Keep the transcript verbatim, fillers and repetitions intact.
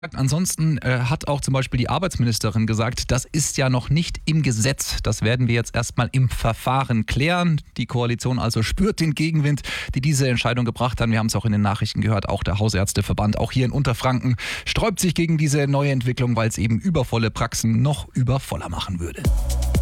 Ansonsten äh, hat auch zum Beispiel die Arbeitsministerin gesagt, das ist ja noch nicht im Gesetz. Das werden wir jetzt erstmal im Verfahren klären. Die Koalition also spürt den Gegenwind, die diese Entscheidung gebracht hat. Wir haben es auch in den Nachrichten gehört, auch der Hausärzteverband, auch hier in Unterfranken, sträubt sich gegen diese neue Entwicklung, weil es eben übervolle Praxen noch übervoller machen würde.